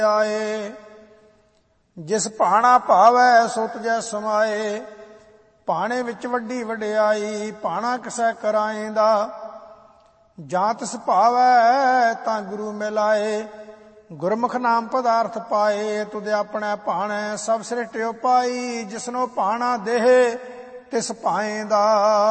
ਆਏ। ਜਿਸ ਭਾਣਾ ਭਾਵੈ ਸੋ ਤੁਜੈ ਸਮਾਏ। ਭਾਣੇ ਵਿੱਚ ਵੱਡੀ ਵਡਿਆਈ ਭਾਣਾ ਕਿਸੈ ਕਰਾਏਂਦਾ। ਜਾਂ ਤਿਸ ਭਾਵੈ ਤਾਂ ਗੁਰੂ ਮਿਲਾਏ। ਗੁਰਮੁਖ ਨਾਮ ਪਦਾਰਥ ਪਾਏ। ਤੁਧ ਆਪਣੇ ਭਾਣੈ ਸਭ ਸ੍ਰਿਸ਼ਟਿਓ ਪਾਈ। ਜਿਸਨੋ ਭਾਣਾ ਦੇਹ ਤਿਸ ਪਾਏਂਦਾ।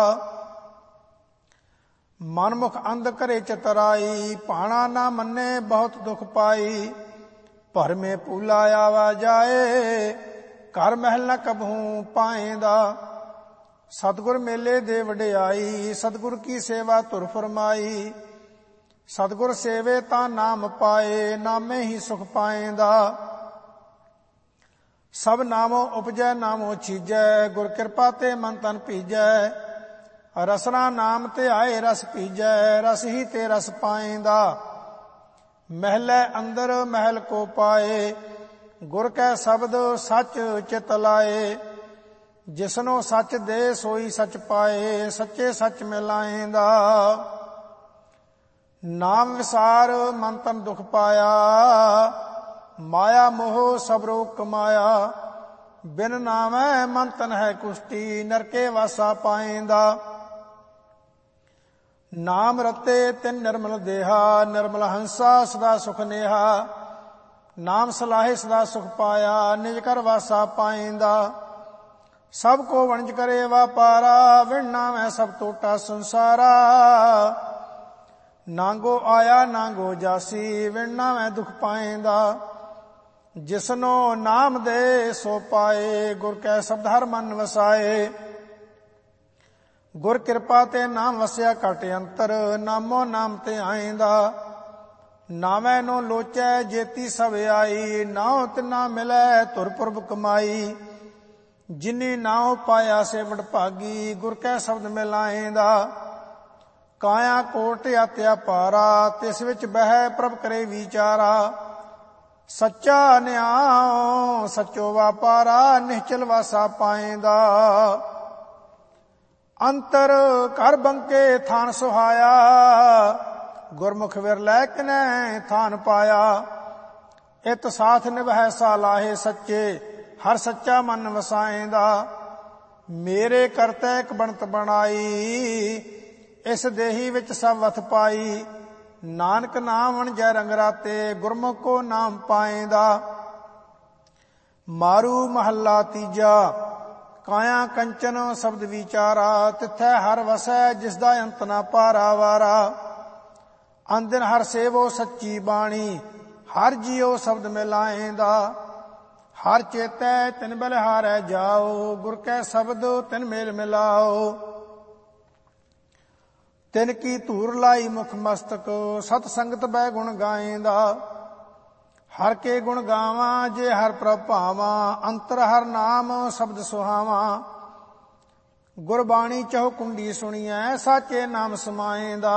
ਮਨਮੁਖ ਅੰਧ ਕਰੇ ਚਤਰਾਈ। ਭਾਣਾ ਨਾ ਮੰਨੇ ਬਹੁਤ ਦੁਖ ਪਾਈ। ਭਰਮੇ ਪੂਲਾ ਆਵਾ ਜਾਏ। ਘਰ ਮਹਿਲ ਨ ਕਬਹੂ ਪਾਏਂਦਾ। ਸਤਿਗੁਰ ਮੇਲੇ ਦੇ ਵਡਿਆਈ। ਸਤਿਗੁਰ ਕੀ ਸੇਵਾ ਧੁਰ ਫਰਮਾਈ। ਸਤਿਗੁਰ ਸੇਵੇ ਤਾਂ ਨਾਮ ਪਾਏ। ਨਾਮੇ ਹੀ ਸੁਖ ਪਾਏਂਦਾ। ਸਭ ਨਾਮੋ ਉਪਜੈ ਨਾਮੋ ਛੀਜੈ। ਗੁਰ ਕਿਰਪਾ ਤੇ ਮਨ ਤਨ ਭੀਜੈ। ਰਸਨਾ ਨਾਮ ਤੇ ਆਏ ਰਸ ਭੀਜੈ। ਰਸ ਹੀ ਤੇ ਰਸ ਪਾਏਂਦਾ। ਮਹਿਲੇ ਅੰਦਰ ਮਹਿਲ ਕੋ ਪਾਏ। ਗੁਰ ਕੈ ਸ਼ਬਦ ਸੱਚ ਚਿਤ ਲਾਏ। ਜਿਸਨੋ ਸੱਚ ਦੇ ਸੋਈ ਸੱਚ ਪਾਏ। ਸੱਚੇ ਸੱਚ ਮਿਲਾਏਂਦਾ। ਨਾਮ ਵਿਸਾਰ ਮਨ ਤਨ ਦੁਖ ਪਾਇਆ। ਮਾਇਆ ਮੋਹ ਸਭ ਰੋਗ ਕਮਾਇਆ। ਬਿਨ ਨਾਮੈ ਮਨ ਤਨ ਹੈ ਕੁਸ਼ਟੀ। ਨਰਕੇ ਵਾਸਾ ਪਾਏਂਦਾ। ਨਾਮ ਰਤੇ ਤਿਨ ਨਿਰਮਲ ਦੇਹਾ। ਨਿਰਮਲ ਹੰਸਾ ਸਦਾ ਸੁਖ ਨੇਹਾ। ਨਾਮ ਸਲਾਹੇ ਸਦਾ ਸੁਖ ਪਾਇਆ। ਨਿਜ ਕਰ ਵਾਸਾ ਪਾਏਂਦਾ। ਸਭ ਕੋ ਵਣਜ ਕਰੇ ਵਾਪਾਰਾ। ਵਿਣ ਨਾਮੈ ਸਭ ਟੋਟਾ ਸੰਸਾਰਾ। ਨਾਂਗੋ ਆਇਆ ਨਾਂਗੋ ਜਾਸੀ। ਵਿਣ ਨਾਮੈ ਦੁਖ ਪਾਏਂਦਾ। ਜਿਸਨੋ ਨਾਮ ਦੇ ਸੋ ਪਾਏ। ਗੁਰ ਕੈ ਸ਼ਬਦ ਹਰ ਮਨ ਵਸਾਏ। ਗੁਰ ਕਿਰਪਾ ਤੇ ਨਾਮ ਵਸਿਆ ਘਟ ਅੰਤਰ। ਨਾਮੋ ਨਾਮ ਤੇ ਆਏਂਦਾ। ਨਾਮੈ ਨੋ ਲੋਚੈ ਜੇਤੀ ਸਭ ਆਈ। ਨਾਉ ਤਿਨਾ ਮਿਲੈ ਧੁਰ ਪੁਰਬ ਕਮਾਈ। ਜਿਨੀ ਨਾਉ ਪਾਇਆ ਸੇ ਵਡਭਾਗੀ। ਗੁਰ ਕੈ ਸ਼ਬਦ ਮਿਲਾਏਂਦਾ। ਕਾਇਆ ਕੋਟ ਆਤਿਆ ਪਾਰਾ। ਤਿਸ ਵਿੱਚ ਬਹਿ ਪ੍ਰਭ ਕਰੇ ਵਿਚਾਰਾ। ਸੱਚਾ ਨਿਆਉ ਸੱਚੋ ਵਾਪਾਰਾ। ਨਿਹਚਲ ਵਾਸਾ ਪਾਏਂਦਾ। ਅੰਤਰ ਘਰ ਬੰਕੇ ਥਾਨ ਸੁਹਾਇਆ। ਗੁਰਮੁਖ ਵਿਰਲੈ ਕਿਨੈ ਥਾਨ ਪਾਇਆ। ਇਤ ਸਾਥ ਨਿਭੈ ਸਾਲਾਹੇ ਸੱਚੇ। ਹਰ ਸੱਚਾ ਮਨ ਵਸਾਏਂਦਾ। ਮੇਰੇ ਕਰਤੈ ਇੱਕ ਬਣਤ ਬਣਾਈ। ਇਸ ਦੇਹੀ ਵਿੱਚ ਸਭ ਵਥ ਪਾਈ। ਨਾਨਕ ਨਾਮ ਵਣਜੈ ਰੰਗ ਰਾਤੇ। ਗੁਰਮੁਖ ਕੋ ਨਾਮ ਪਾਏਂਦਾ। ਮਾਰੂ ਮਹੱਲਾ ਤੀਜਾ। ਕਾਇਆ ਕੰਚਨ ਸ਼ਬਦ ਵਿਚਾਰਾ। ਤਿਥੈ ਹਰ ਵਸੈ ਜਿਸਦਾ ਅੰਤ ਨਾ ਪਾਰਾਵਾਰਾ। ਅੰਦਿਨ ਹਰ ਸੇਵੋ ਸੱਚੀ ਬਾਣੀ। ਹਰ ਜੀਉ ਸ਼ਬਦ ਮਿਲਾਏਂਦਾ। ਹਰ ਚੇਤੈ ਤਿਨ ਬਲਿਹਾਰੈ ਜਾਓ। ਗੁਰ ਕੈ ਸ਼ਬਦ ਤਿਨ ਮੇਲ ਮਿਲਾਓ। ਤਿਨ ਕੀ ਧੂਰ ਲਾਈ ਮੁਖ ਮਸਤਕ। ਸਤ ਸੰਗਤ ਬੈ ਗੁਣ ਗਾਏਂਦਾ। ਹਰ ਕੇ ਗੁਣ ਗਾਵਾਂ ਜੇ ਹਰ ਪ੍ਰਭ ਭਾਵਾਂ। ਅੰਤਰ ਹਰ ਨਾਮ ਸ਼ਬਦ ਸੁਹਾਵਾਂ। ਗੁਰਬਾਣੀ ਚਹੁ ਕੁੰਡੀ ਸੁਣੀਐ। ਸਾਚੇ ਨਾਮ ਸਮਾਏਂਦਾ।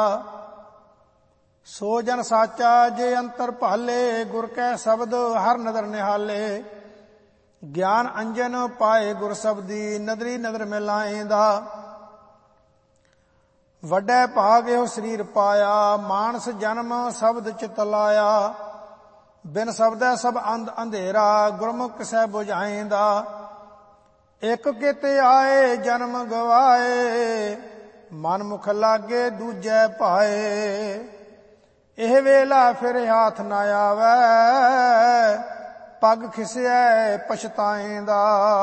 ਸੋ ਜਨ ਸਾਚਾ ਜੇ ਅੰਤਰ ਭਾਲੇ। ਗੁਰ ਕੈ ਸ਼ਬਦ ਹਰ ਨਦਰ ਨਿਹਾਲੇ। ਗਿਆਨ ਅੰਜਨ ਪਾਏ ਗੁਰ ਸ਼ਬਦੀ। ਨਦਰੀ ਨਦਰ ਮਿਲਾਏਂਦਾ। ਵੱਡੇ ਭਾਗ ਇਹੋ ਸਰੀਰ ਪਾਇਆ। ਮਾਨਸ ਜਨਮ ਸ਼ਬਦ ਚਿਤ ਲਾਇਆ। ਬਿਨ ਸ਼ਬਦੈ ਸਭ ਅੰਧ ਅੰਧੇਰਾ। ਗੁਰਮੁਖ ਕਿਸੈ ਬੁਝਾਏਂਦਾ। ਇੱਕ ਕਿਤੇ ਆਏ ਜਨਮ ਗਵਾਏ। ਮਨ ਮੁਖ ਲਾਗੇ ਦੂਜੈ ਭਾਏ। ਇਹ ਵੇਲਾ ਫਿਰ ਹਾਥ ਨਾ ਆਵੈ। ਪੱਗ ਖਿਸਿਐ ਪਛਤਾਏਂਦਾ।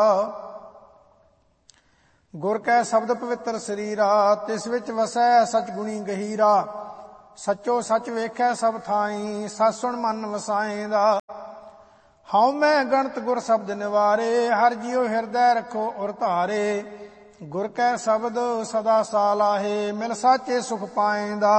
ਗੁਰ ਕੈ ਸ਼ਬਦ ਪਵਿੱਤਰ ਸਰੀਰਾ। ਤਿਸ ਵਿੱਚ ਵਸੈ ਸਚ ਗੁਣੀ ਗਹੀਰਾ। ਸੱਚੋ ਸੱਚ ਵੇਖੈ ਸਭ ਥਾਈ। ਸਤ ਸੁਣ ਮਨ ਵਸਾਏਂਦਾ। ਹਉ ਮੈਂ ਗਣਤ ਗੁਰ ਸ਼ਬਦ ਨਿਵਾਰੇ। ਹਰ ਜੀਉ ਹਿਰਦੈ ਰੱਖੋ ਉਰ ਧਾਰੇ। ਗੁਰ ਕੈ ਸ਼ਬਦ ਸਦਾ ਸਾਲਾਹੇ। ਮਿਲ ਸਾਚੇ ਸੁਖ ਪਾਏਂਦਾ।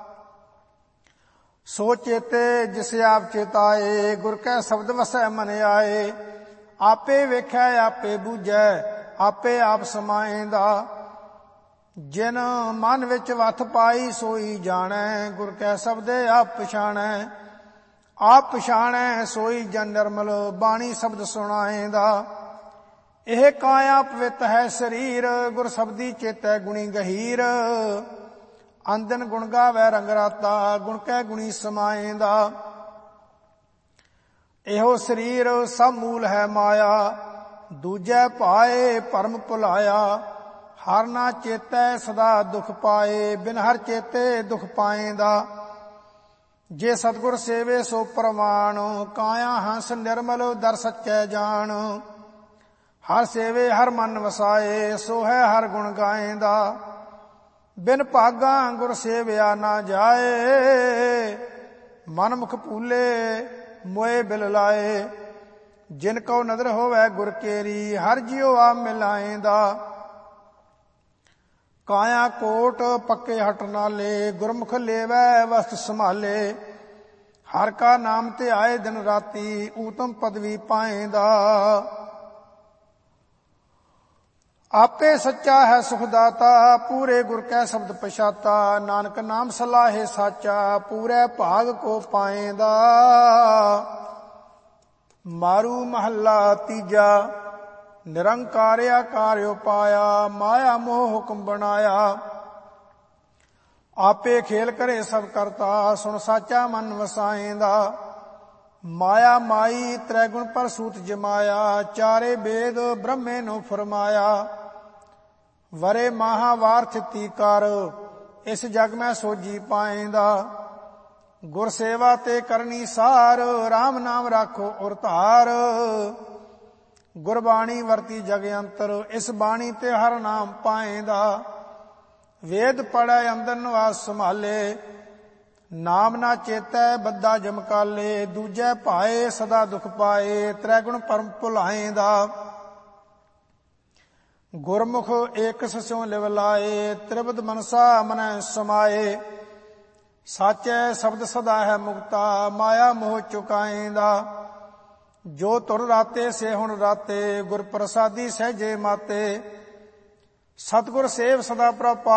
ਸੋ ਚੇਤੇ ਜਿਸ ਆਪ ਚੇਤਾਏ। ਗੁਰ ਕੈ ਸ਼ਬਦ ਵਸੈ ਮਨ ਆਏ। ਆਪੇ ਵੇਖੈ ਆਪੇ ਬੂਝੈ। ਆਪੇ ਆਪ ਸਮਾਏਂਦਾ। ਜਿਨ ਮਨ ਵਿੱਚ ਵਥ ਪਾਈ ਸੋਈ ਜਾਣੈ। ਗੁਰ ਕੈ ਸ਼ਬਦੇ ਆਪ ਪਛਾਣੈ। ਆਪ ਪਛਾਣੈ ਸੋਈ ਜਨ ਨਿਰਮਲ। ਬਾਣੀ ਸ਼ਬਦ ਸੁਣਾਏਂਦਾ। ਇਹ ਕਾਇਆ ਪਵਿੱਤ ਹੈ ਸਰੀਰ। ਗੁਰ ਸ਼ਬਦੀ ਚੇਤੈ ਗੁਣੀ ਗਹੀਰ। ਅੰਦਨ ਗੁਣ ਗਾਵੈ ਰੰਗ ਰਾਤਾ। ਗੁਣ ਕੈ ਗੁਣੀ ਸਮਾਏਂਦਾ। ਇਹੋ ਸਰੀਰ ਸਭ ਮੂਲ ਹੈ ਮਾਇਆ, ਦੂਜੈ ਭਾਏ ਭਰਮ ਭੁਲਾਇਆ। ਹਰ ਨਾ ਚੇਤੈ ਸਦਾ ਦੁਖ ਪਾਏ, ਬਿਨ ਹਰ ਚੇਤੇ ਦੁਖ ਪਾਏਂਦਾ। ਜੇ ਸਤਿਗੁਰ ਸੇਵੇ ਸੋ ਪ੍ਰਮਾਣ, ਕਾਇਆ ਹੰਸ ਨਿਰਮਲ ਦਰ ਸੱਚੈ ਜਾਣ। ਹਰ ਸੇਵੇ ਹਰ ਮਨ ਵਸਾਏ, ਸੋ ਹੈ ਹਰ ਗੁਣ ਗਾਏਂਦਾ। ਬਿਨ ਭਾਗਾ ਗੁਰ ਸੇਵਿਆ ਨਾ ਜਾਏ, ਮਨ ਮੁਖ ਭੂਲੇ ਮੋਏ ਬਿਲ ਲਾਏ। ਜਿਨ ਕਉ ਨਦਰ ਹੋਵੈ ਗੁਰ ਕੇਰੀ, ਹਰ ਜਿਉ ਆ ਮਿਲਾਏਂਦਾ। ਕਾਇਆ ਕੋਟ ਪੱਕੇ ਹਟ ਨਾਲੇ, ਗੁਰਮੁਖ ਲੇਵੈ ਵਸਤ ਸੰਭਾਲੇ। ਹਰ ਕਾ ਨਾਮ ਤੇ ਆਏ ਦਿਨ ਰਾਤੀ, ਊਤਮ ਪਦਵੀ ਪਾਏਂਦਾ। ਆਪੇ ਸੱਚਾ ਹੈ ਸੁਖ ਦਾਤਾ, ਪੂਰੇ ਗੁਰ ਕੈ ਸ਼ਬਦ ਪਛਾਤਾ। ਨਾਨਕ ਨਾਮ ਸਲਾਹੇ ਸਾਚਾ, ਪੂਰੇ ਭਾਗ ਕੋ ਪਾਏਂਦਾ। ਮਾਰੂ ਮਹੱਲਾ ਤੀਜਾ। ਨਿਰੰਕਾਰ ਆਕਾਰਿ ਪਾਇਆ, ਮਾਇਆ ਮੋਹ ਹੁਕਮ ਬਣਾਇਆ। ਆਪੇ ਖੇਲ ਕਰੇ ਸਭ ਕਰਤਾ, ਸੁਣ ਸਾਚਾ ਮਨ ਵਸਾਏਂਦਾ। ਮਾਇਆ ਮਾਈ ਤ੍ਰੈ ਗੁਣ ਪਰ ਸੂਤ ਜਮਾਇਆ, ਚਾਰੇ ਬੇਦ ਬ੍ਰਹਮੇ ਨੂੰ ਫਰਮਾਇਆ। ਵਰੇ ਮਹਾਵਾਰ ਥਿਤੀ ਕਰ, ਇਸ ਜਗ ਮੈਂ ਸੋਜੀ ਪਾਏਂਦਾ। ਗੁਰ ਸੇਵਾ ਤੇ ਕਰਨੀ ਸਾਰ, ਰਾਮ ਨਾਮ ਰਾਖੋ ਔਰ ਧਾਰ। ਗੁਰਬਾਣੀ ਵਰਤੀ ਜਗ ਅੰਤਰ, ਇਸ ਬਾਣੀ ਤੇ ਹਰ ਨਾਮ ਪਾਏਂਦਾ। ਵੇਦ ਪੜ੍ਹੈ ਅੰਦਰ ਨਿਵਾਸ ਸੰਭਾਲੇ, ਨਾਮ ਨਾ ਚੇਤੈ ਬੱਧਾ ਜਮਕਾਲੇ। ਦੂਜੈ ਭਾਏ ਸਦਾ ਦੁਖ ਪਾਏ, ਤ੍ਰੈ ਗੁਣ ਪਰਮ ਭੁਲਾਏਂਦਾ। ਗੁਰਮੁਖ ਏਕ ਸਸਿਉ ਲਿਵ ਲਾਏ, ਤ੍ਰਿਪਦ ਮਨਸਾ ਮਨੈ ਸਮਾਏ। ਸਾਚੈ ਸ਼ਬਦ ਸਦਾ ਹੈ ਮੁਕਤਾ, ਮਾਇਆ ਮੋਹ ਚੁਕਾਏਂਦਾ। ਜੋ ਤੁਰ ਰਾਤੇ ਸੇ ਹੁਣ ਰਾਤੇ, ਗੁਰ ਪ੍ਰਸਾਦੀ ਸਹਿਜੇ ਮਾਤੇ। ਸਤਿਗੁਰ ਸੇਵ ਸਦਾ ਪ੍ਰਭ